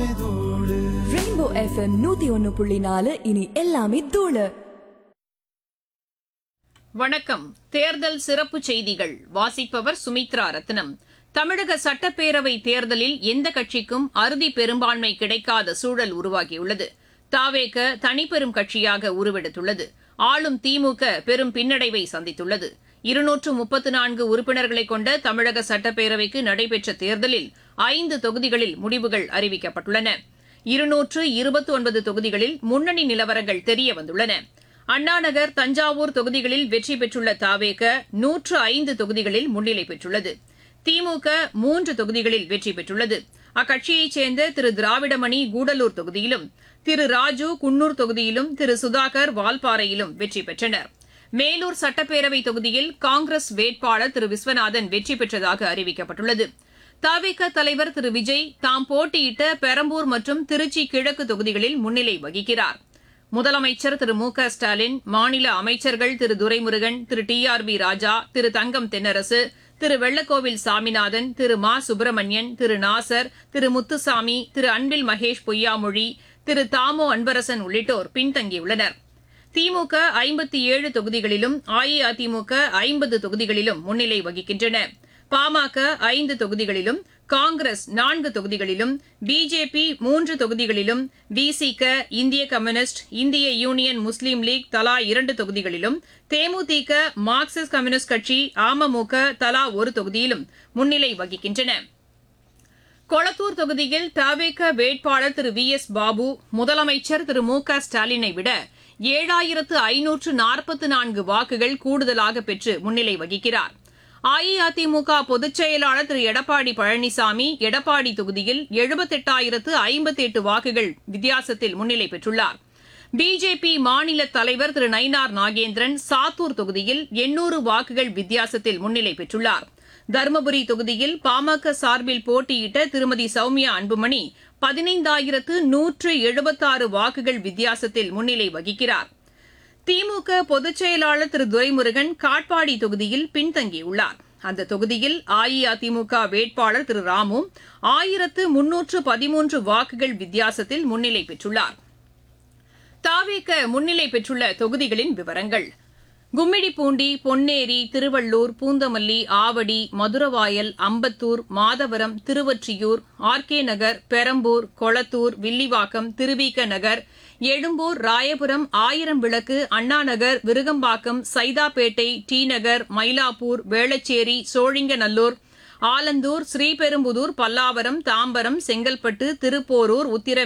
Rainbow FM 101.4 இனி எல்லாமே தூளு. வணக்கம். தேர்தல் சிறப்பு செய்திகள் வாசிப்பவர் சுமித்ரா ரத்னம். தமிழக சட்டப்பேரவை தேர்தலில் எந்த கட்சிக்கும் அறுதி பெரும்பான்மை கிடைக்காத சூழல் உருவாகியுள்ளது. தாவேக தனிப்பெரும் கட்சியாக உருவெடுத்துள்ளது. ஆளும் திமுக பெரும் பின்னடைவை சந்தித்துள்ளது. 234 உறுப்பினர்களை கொண்ட தமிழக சட்டப்பேரவைக்கு நடைபெற்ற தேர்தலில் 5 தொகுதிகளில் முடிவுகள் அறிவிக்கப்பட்டுள்ளன. 229 தொகுதிகளில் முன்னணி நிலவரங்கள் தெரியவந்துள்ளன. அண்ணாநகர், தஞ்சாவூர் தொகுதிகளில் வெற்றி பெற்றுள்ள தாவேக 105 தொகுதிகளில் முன்னிலை பெற்றுள்ளது. திமுக 3 தொகுதிகளில் வெற்றி பெற்றுள்ளது. அக்கட்சியைச் சேர்ந்த திரு திராவிடமணி கூடலூர் தொகுதியிலும், திரு ராஜு குன்னூர் தொகுதியிலும், திரு சுதாகர் வால்பாறையிலும் வெற்றி பெற்றனர். மேலூர் சட்டப்பேரவை தொகுதியில் காங்கிரஸ் வேட்பாளர் திரு விஸ்வநாதன் வெற்றி பெற்றதாக அறிவிக்கப்பட்டுள்ளது. தவிக தலைவர் திரு விஜய் தாம் போட்டியிட்ட பெரம்பூர் மற்றும் திருச்சி கிழக்கு தொகுதிகளில் முன்னிலை வகிக்கிறார். முதலமைச்சர் திரு மு க ஸ்டாலின், மாநில அமைச்சர்கள் திரு துரைமுருகன், திரு TRB ராஜா, திரு தங்கம் தென்னரசு, திரு வெள்ளக்கோவில் சாமிநாதன், திரு மா சுப்பிரமணியன், திரு நாசர், திரு முத்துசாமி, திரு அன்பில் மகேஷ் பொய்யாமொழி, திரு தாமோ அன்பரசன் உள்ளிட்டோர் பின்தங்கியுள்ளனர். திமுக 57 தொகுதிகளிலும், அஇஅதிமுக 50 தொகுதிகளிலும் முன்னிலை வகிக்கின்றன. பாமக 5 தொகுதிகளிலும், காங்கிரஸ் 4 தொகுதிகளிலும், பிஜேபி 3 தொகுதிகளிலும், விசிக, இந்திய கம்யூனிஸ்ட், இந்திய யூனியன் முஸ்லீம் லீக் தலா 2 தொகுதிகளிலும், தேமுதிக, மார்க்சிஸ்ட் கம்யூனிஸ்ட் கட்சி, அமமுக தலா 1 தொகுதியிலும் முன்னிலை வகிக்கின்றன. கொளத்தூர் தொகுதியில் தவேக வேட்பாளர் திரு VS பாபு முதலமைச்சர் திரு மு க ஸ்டாலினை விட 7544 வாக்குகள் கூடுதலாக பெற்று முன்னிலை வகிக்கிறார். அஇஅதிமுக பொதுச் செயலாளர் திரு எடப்பாடி பழனிசாமி எடப்பாடி தொகுதியில் 78,058 வாக்குகள் வித்தியாசத்தில் முன்னிலை பெற்றுள்ளார். பிஜேபி மாநில தலைவர் திரு நயினார் நாகேந்திரன் சாத்தூர் தொகுதியில் 800 வாக்குகள் வித்தியாசத்தில் முன்னிலை பெற்றுள்ளார். தருமபுரி தொகுதியில் பாமக சார்பில் போட்டியிட்ட திருமதி சௌமியா அன்புமணி 15,176 வாக்குகள் வித்தியாசத்தில் முன்னிலை வகிக்கிறார். திமுக பொதுச் செயலாளர் திரு துரைமுருகன் காட்பாடி தொகுதியில் பின்தங்கியுள்ளார். அந்த தொகுதியில் அஇஅதிமுக வேட்பாளர் திரு ராமு 1313 வாக்குகள் வித்தியாசத்தில் முன்னிலை பெற்றுள்ளார். தாவேக முன்னிலை பெற்றுள்ள தொகுதிகளின் விவரங்கள்: கும்மிடிப்பூண்டி, பொன்னேரி, திருவள்ளூர், பூந்தமல்லி, ஆவடி, மதுரவாயல், அம்பத்தூர், மாதவரம், திருவொற்றியூர், RK நகர், பெரம்பூர், கொளத்தூர், வில்லிவாக்கம், திருவிக நகர், எழும்பூர், ராயபுரம், ஆயிரம்விளக்கு, அண்ணாநகர், விருகம்பாக்கம், சைதாப்பேட்டை, டி நகர், மயிலாப்பூர், வேளச்சேரி, சோழிங்கநல்லூர், ஆலந்தூர், ஸ்ரீபெரும்புதூர், பல்லாவரம், தாம்பரம், செங்கல்பட்டு, திருப்போரூர்,